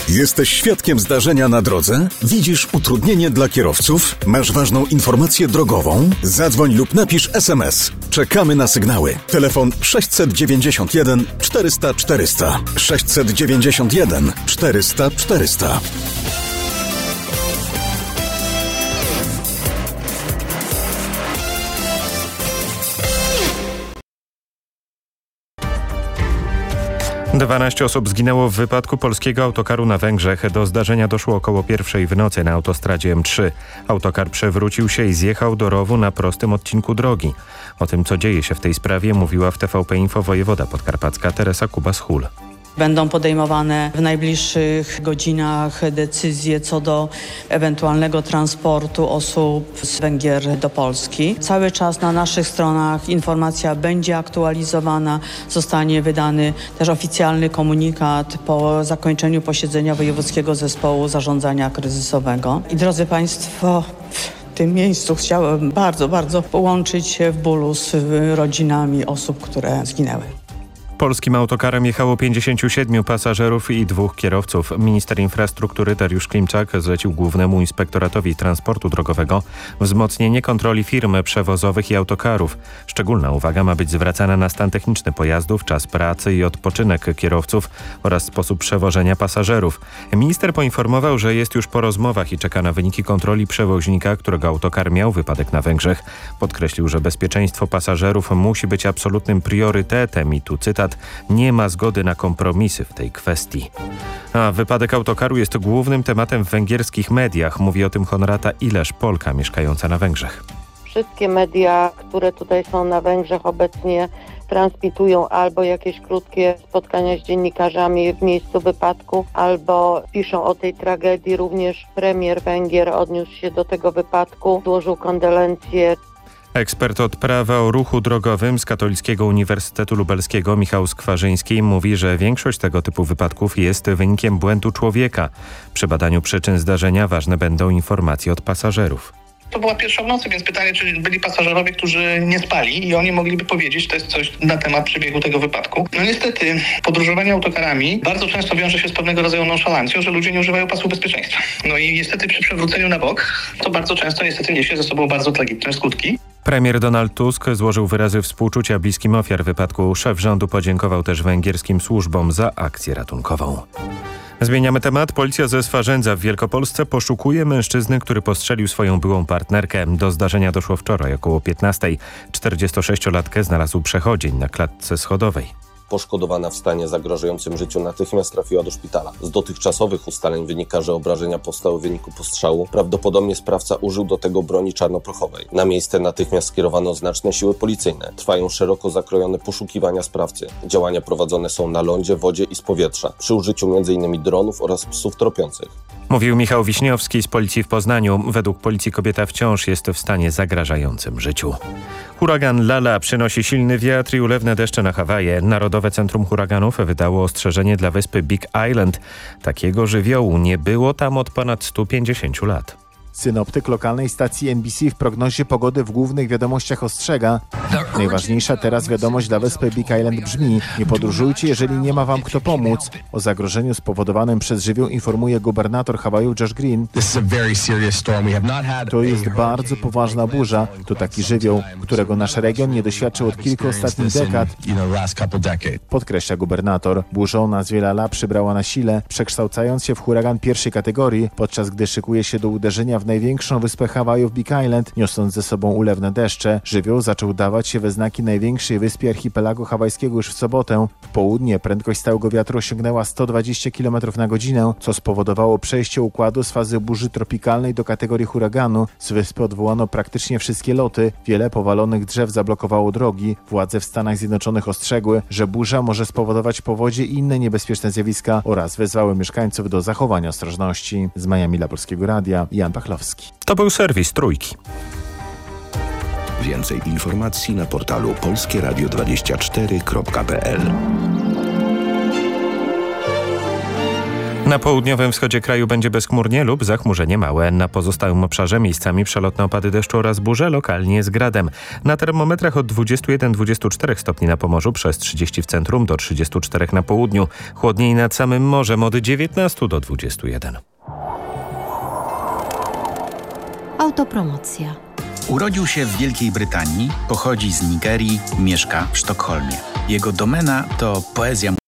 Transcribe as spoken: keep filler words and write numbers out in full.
Jesteś świadkiem zdarzenia na drodze? Widzisz utrudnienie dla kierowców? Masz ważną informację drogową? Zadzwoń lub napisz es em es. Czekamy na sygnały. Telefon sześćset dziewięćdziesiąt jeden czterysta czterysta. sześćset dziewięćdziesiąt jeden czterysta czterysta. dwanaście osób zginęło w wypadku polskiego autokaru na Węgrzech. Do zdarzenia doszło około pierwszej w nocy na autostradzie em trzy. Autokar przewrócił się i zjechał do rowu na prostym odcinku drogi. O tym, co dzieje się w tej sprawie, mówiła w T V P Info wojewoda podkarpacka Teresa Kubas-Hul. Będą podejmowane w najbliższych godzinach decyzje co do ewentualnego transportu osób z Węgier do Polski. Cały czas na naszych stronach informacja będzie aktualizowana. Zostanie wydany też oficjalny komunikat po zakończeniu posiedzenia Wojewódzkiego Zespołu Zarządzania Kryzysowego. I drodzy Państwo, w tym miejscu chciałem bardzo, bardzo połączyć się w bólu z rodzinami osób, które zginęły. Polskim autokarem jechało pięćdziesięciu siedmiu pasażerów i dwóch kierowców. Minister infrastruktury Dariusz Klimczak zlecił Głównemu Inspektoratowi Transportu Drogowego wzmocnienie kontroli firm przewozowych i autokarów. Szczególna uwaga ma być zwracana na stan techniczny pojazdów, czas pracy i odpoczynek kierowców oraz sposób przewożenia pasażerów. Minister poinformował, że jest już po rozmowach i czeka na wyniki kontroli przewoźnika, którego autokar miał wypadek na Węgrzech. Podkreślił, że bezpieczeństwo pasażerów musi być absolutnym priorytetem i tu cytat: nie ma zgody na kompromisy w tej kwestii. A wypadek autokaru jest głównym tematem w węgierskich mediach. Mówi o tym Honorata Ilesz, Polka mieszkająca na Węgrzech. Wszystkie media, które tutaj są na Węgrzech obecnie, transmitują albo jakieś krótkie spotkania z dziennikarzami w miejscu wypadku, albo piszą o tej tragedii. Również premier Węgier odniósł się do tego wypadku, złożył kondolencje. Ekspert od prawa o ruchu drogowym z Katolickiego Uniwersytetu Lubelskiego Michał Skwarzyński mówi, że większość tego typu wypadków jest wynikiem błędu człowieka. Przy badaniu przyczyn zdarzenia ważne będą informacje od pasażerów. To była pierwsza w nocy, więc pytanie, czy byli pasażerowie, którzy nie spali i oni mogliby powiedzieć, to jest coś na temat przebiegu tego wypadku. No niestety podróżowanie autokarami bardzo często wiąże się z pewnego rodzaju nonszalancją, że ludzie nie używają pasów bezpieczeństwa. No i niestety przy przewróceniu na bok to bardzo często niestety niesie ze sobą bardzo tragiczne skutki. Premier Donald Tusk złożył wyrazy współczucia bliskim ofiar wypadku. Szef rządu podziękował też węgierskim służbom za akcję ratunkową. Zmieniamy temat. Policja ze Swarzędza w Wielkopolsce poszukuje mężczyzny, który postrzelił swoją byłą partnerkę. Do zdarzenia doszło wczoraj około piętnastej. czterdziestosześciolatkę znalazł przechodzień na klatce schodowej. Poszkodowana w stanie zagrażającym życiu natychmiast trafiła do szpitala. Z dotychczasowych ustaleń wynika, że obrażenia powstały w wyniku postrzału. Prawdopodobnie sprawca użył do tego broni czarnoprochowej. Na miejsce natychmiast skierowano znaczne siły policyjne. Trwają szeroko zakrojone poszukiwania sprawcy. Działania prowadzone są na lądzie, wodzie i z powietrza, przy użyciu m.in. dronów oraz psów tropiących. Mówił Michał Wiśniowski z Policji w Poznaniu. Według Policji kobieta wciąż jest w stanie zagrażającym życiu. Huragan Lala przynosi silny wiatr i ulewne deszcze na Hawaje. Narodowe Centrum Huraganów wydało ostrzeżenie dla wyspy Big Island. Takiego żywiołu nie było tam od ponad stu pięćdziesięciu lat. Synoptyk lokalnej stacji N B C w prognozie pogody w głównych wiadomościach ostrzega. Najważniejsza teraz wiadomość dla wyspy Big Island brzmi: nie podróżujcie, jeżeli nie ma wam kto pomóc. O zagrożeniu spowodowanym przez żywioł informuje gubernator Hawajów Josh Green. To jest bardzo poważna burza. To taki żywioł, którego nasz region nie doświadczył od kilku ostatnich dekad. Podkreśla gubernator. Burza o nazwie Lala przybrała na sile, przekształcając się w huragan pierwszej kategorii, podczas gdy szykuje się do uderzenia w największą wyspę Hawajów Big Island, niosąc ze sobą ulewne deszcze. Żywioł zaczął dawać się we znaki największej wyspie archipelagu hawajskiego już w sobotę. W południe prędkość stałego wiatru osiągnęła sto dwadzieścia kilometrów na godzinę, co spowodowało przejście układu z fazy burzy tropikalnej do kategorii huraganu. Z wyspy odwołano praktycznie wszystkie loty. Wiele powalonych drzew zablokowało drogi. Władze w Stanach Zjednoczonych ostrzegły, że burza może spowodować powodzie i inne niebezpieczne zjawiska oraz wezwały mieszkańców do zachowania ostrożności. Z Miami dla Polskiego Radia, Jan Pachlowski. To był serwis Trójki. Więcej informacji na portalu polskie radio dwadzieścia cztery kropka p l. Na południowym wschodzie kraju będzie bezchmurnie lub zachmurzenie małe. Na pozostałym obszarze miejscami przelotne opady deszczu oraz burze, lokalnie z gradem. Na termometrach od dwudziestu jeden do dwudziestu czterech stopni na Pomorzu, przez trzydzieści w centrum do trzydziestu czterech na południu. Chłodniej nad samym morzem od dziewiętnastu do dwudziestu jeden. Autopromocja. Urodził się w Wielkiej Brytanii, pochodzi z Nigerii, mieszka w Sztokholmie. Jego domena to poezja